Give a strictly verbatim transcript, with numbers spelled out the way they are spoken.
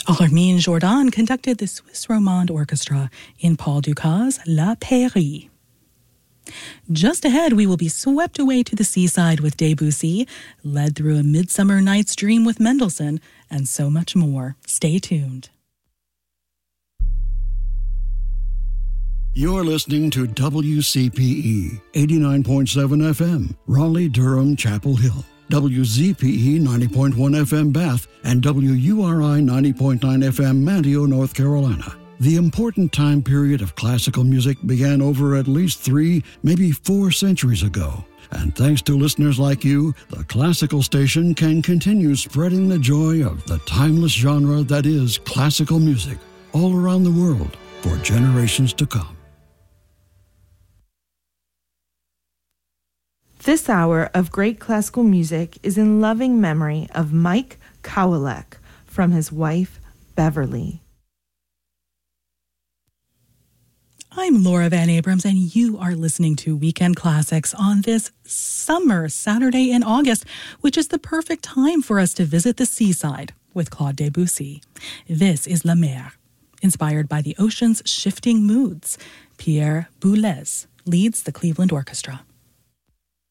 Armin Jordan conducted the Swiss Romande Orchestra in Paul Dukas' La Pairie. Just ahead, we will be swept away to the seaside with Debussy, led through a Midsummer Night's Dream with Mendelssohn, and so much more. Stay tuned. You're listening to W C P E, eighty-nine point seven F M, Raleigh, Durham, Chapel Hill. W Z P E ninety point one F M Bath, and W U R I ninety point nine F M Manteo, North Carolina. The important time period of classical music began over at least three, maybe four centuries ago. And thanks to listeners like you, the classical station can continue spreading the joy of the timeless genre that is classical music all around the world for generations to come. This hour of great classical music is in loving memory of Mike Kowalek from his wife, Beverly. I'm Laura Van Abrams, and you are listening to Weekend Classics on this summer Saturday in August, which is the perfect time for us to visit the seaside with Claude Debussy. This is La Mer, inspired by the ocean's shifting moods. Pierre Boulez leads the Cleveland Orchestra.